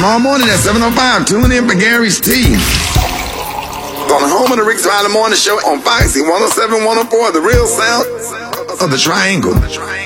Tomorrow morning at 7:05, tune in for Gary's Tea. On the home of the Rick Smiley Morning Show on Foxy 107, 104, the real sound of the Triangle.